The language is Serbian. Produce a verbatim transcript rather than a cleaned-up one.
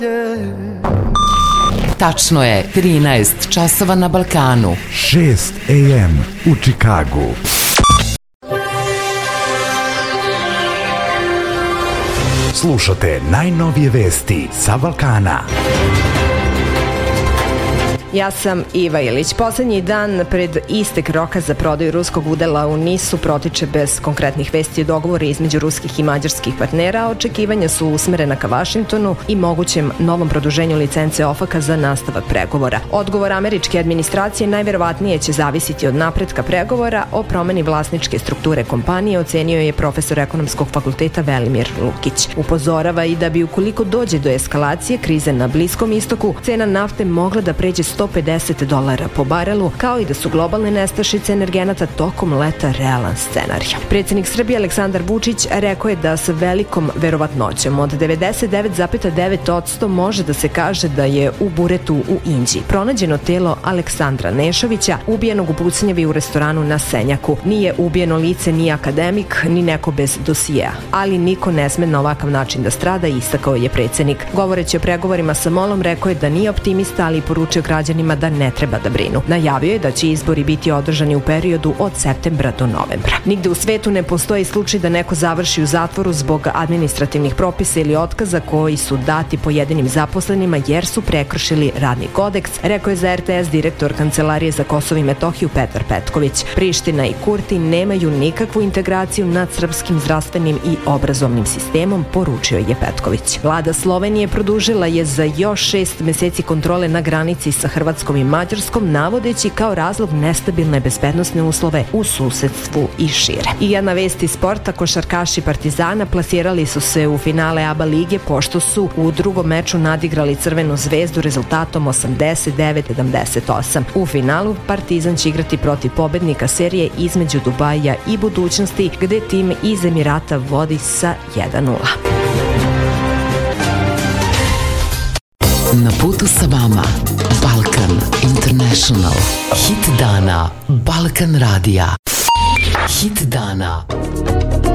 Tačno je trinaest časova na Balkanu. šest a m u Čikagu. Slušate najnovije vesti sa Balkana. Ja sam Iva Ilić. Poslednji dan pred istek roka za prodaju ruskog udela u NIS-u protiče bez konkretnih vesti o dogovori između ruskih i mađarskih partnera. Očekivanja su usmerena ka Vašingtonu i mogućem novom produženju licence OFAC-a za nastavak pregovora. Odgovor američke administracije najverovatnije će zavisiti od napretka pregovora o promeni vlasničke strukture kompanije, ocenio je profesor ekonomskog fakulteta Velimir Lukić. Upozorava i da bi ukoliko dođe do eskalacije krize na Bliskom istoku, cena nafte mogla da pređe sto pedeset dolara po barelu, kao i da su globalne nestašice energenata tokom leta realan scenarij. Predsednik Srbije Aleksandar Vučić rekao je da sa velikom verovatnoćom od devedeset devet zarez devet posto može da se kaže da je u buretu u Inđiji pronađeno telo Aleksandra Nešovića, ubijenog u pucnjavi u restoranu na Senjaku. Nije ubijeno lice ni akademik, ni neko bez dosijeja, ali niko ne sme na ovakav način da strada, istakao je predsednik. Govoreći o pregovorima sa MOL-om, rekao je da nije optimista, ali poručio građanima da ne treba da brinu. Najavio je da će izbori biti održani u periodu od septembra do novembra. Nigde u svetu ne postoji slučaj da neko završi u zatvoru zbog administrativnih propisa ili otkaza koji su dati pojedinim zaposlenima jer su prekršili radni kodeks, rekao je za R T S direktor Kancelarije za Kosovo i Metohiju Petar Petković. Priština i Kurti nemaju nikakvu integraciju nad srpskim zdravstvenim i obrazovnim sistemom, poručio je Petković. Vlada Slovenije produžila je za još šest meseci kontrole na granici sa Hrvatskom i Mađarskom, navodeći kao razlog nestabilne bezbednosne uslove u susedstvu i šire. I jedna vest iz sporta, košarkaši Partizana plasirali su se u finale A B A lige pošto su u drugom meču nadigrali Crvenu zvezdu rezultatom osamdeset devet sedamdeset osam. U finalu Partizan će igrati protiv pobednika serije između Dubaja i Budućnosti, gde tim iz Emirata vodi sa jedan nula. Na putu sa vama Balkan International. Hit dana Balkan radija. Hit dana